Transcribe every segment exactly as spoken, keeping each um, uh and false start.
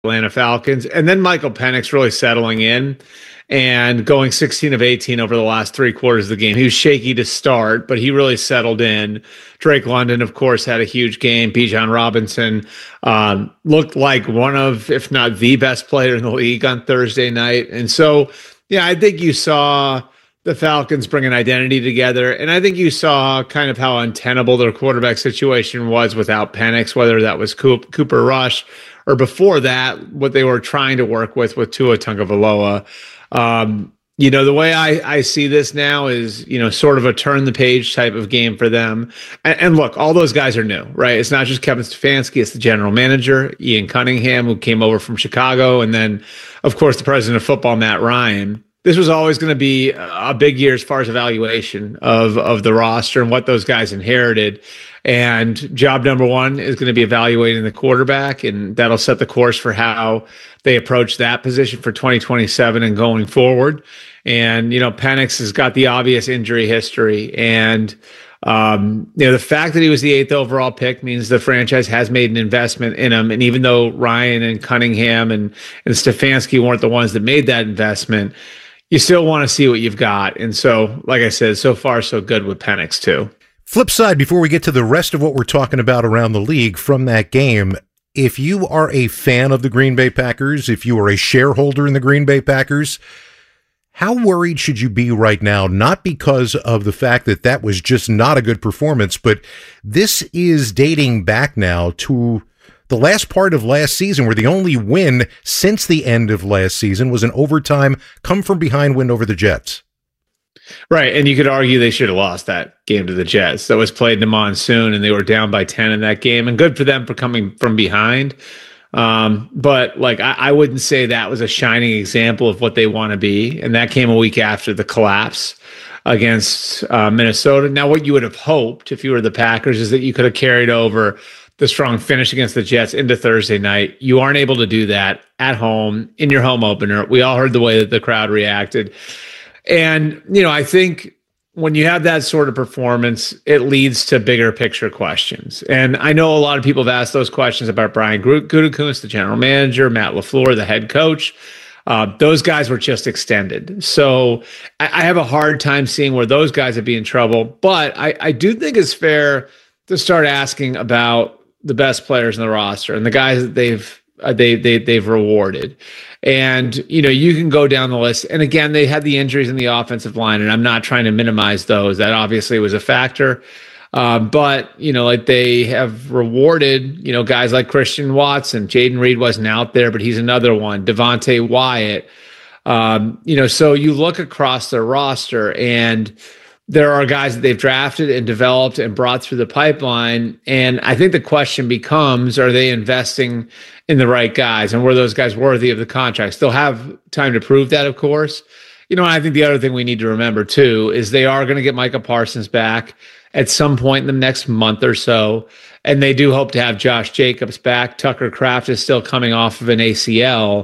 Atlanta Falcons. And then Michael Penix really settling in and going sixteen of eighteen over the last three quarters of the game. He was shaky to start, but he really settled in. Drake London, of course, had a huge game. Bijan Robinson um, looked like one of, if not the best player in the league on Thursday night. And so, yeah, I think you saw the Falcons bring an identity together. And I think you saw kind of how untenable their quarterback situation was without Penix, whether that was Coop, Cooper Rush or before that, what they were trying to work with with Tua Tagovailoa. Um, you know, the way I, I see this now is, you know, sort of a turn the page type of game for them. And, and look, all those guys are new, right? It's not just Kevin Stefanski, it's the general manager, Ian Cunningham, who came over from Chicago. And then, of course, the president of football, Matt Ryan. This was always going to be a big year as far as evaluation of, of the roster and what those guys inherited. And job number one is going to be evaluating the quarterback, and that'll set the course for how they approach that position for twenty twenty-seven and going forward. And, you know, Penix has got the obvious injury history. And, um, you know, the fact that he was the eighth overall pick means the franchise has made an investment in him. And even though Ryan and Cunningham and, and Stefanski weren't the ones that made that investment, you still want to see what you've got. And so, like I said, so far so good with Penix too. Flip side, before we get to the rest of what we're talking about around the league from that game, if you are a fan of the Green Bay Packers, if you are a shareholder in the Green Bay Packers, how worried should you be right now? Not because of the fact that that was just not a good performance, but this is dating back now to the last part of last season, where the only win since the end of last season was an overtime come from behind win over the Jets. Right, and you could argue they should have lost that game to the Jets. That was played in the monsoon, and they were down by ten in that game, and good for them for coming from behind. Um, but like, I, I wouldn't say that was a shining example of what they want to be, and that came a week after the collapse against uh, Minnesota. Now, what you would have hoped if you were the Packers is that you could have carried over the strong finish against the Jets into Thursday night. You aren't able to do that at home in your home opener. We all heard the way that the crowd reacted. And, you know, I think when you have that sort of performance, it leads to bigger picture questions. And I know a lot of people have asked those questions about Brian Gutekunst, the general manager, Matt LaFleur, the head coach. Uh, those guys were just extended. So I, I have a hard time seeing where those guys would be in trouble. But I, I do think it's fair to start asking about the best players in the roster and the guys that they've uh, they, they, they've rewarded. And, you know, you can go down the list. And again, they had the injuries in the offensive line, and I'm not trying to minimize those. That obviously was a factor. Uh, but, you know, like they have rewarded, you know, guys like Christian Watson. Jaden Reed wasn't out there, but he's another one. Devontae Wyatt. Um, you know, so you look across their roster, and there are guys that they've drafted and developed and brought through the pipeline. And I think the question becomes, are they investing in the right guys? And were those guys worthy of the contracts? They'll have time to prove that, of course. You know, and I think the other thing we need to remember, too, is they are going to get Micah Parsons back at some point in the next month or so. And they do hope to have Josh Jacobs back. Tucker Kraft is still coming off of an A C L.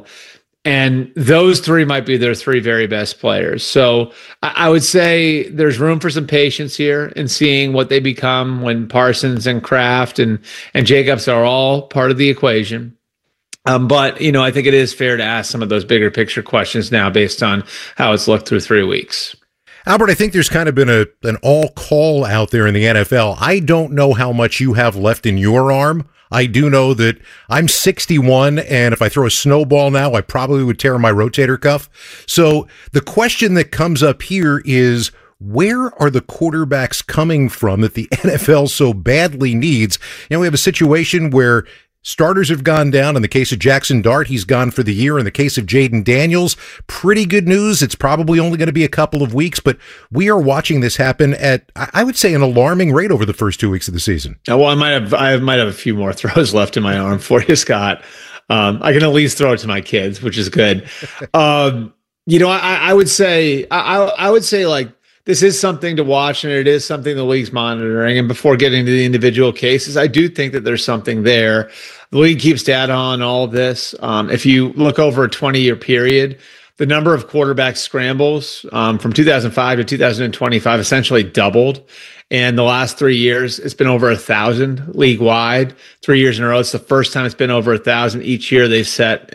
And those three might be their three very best players. So I would say there's room for some patience here in seeing what they become when Parsons and Kraft and, and Jacobs are all part of the equation. Um, but, you know, I think it is fair to ask some of those bigger picture questions now based on how it's looked through three weeks. Albert, I think there's kind of been a an all call out there in the N F L. I don't know how much you have left in your arm. I do know that I'm sixty-one, and if I throw a snowball now, I probably would tear my rotator cuff. So the question that comes up here is, where are the quarterbacks coming from that the N F L so badly needs? You know, we have a situation where starters have gone down. In the case of Jackson Dart, he's gone for the year. In the case of Jaden Daniels, pretty good news. It's probably only going to be a couple of weeks, but we are watching this happen at, I would say, an alarming rate over the first two weeks of the season. Well, I might have, I might have a few more throws left in my arm for you, Scott. Um, I can at least throw it to my kids, which is good. um, you know, I, I would say, I, I would say like, this is something to watch, and it is something the league's monitoring. And before getting to the individual cases, I do think that there's something there. The league keeps data on all of this. Um, if you look over a twenty-year period, the number of quarterback scrambles um, from two thousand five to two thousand twenty-five essentially doubled. And the last three years, it's been over a thousand league wide. Three years in a row, it's the first time it's been over a thousand. Each year, they've set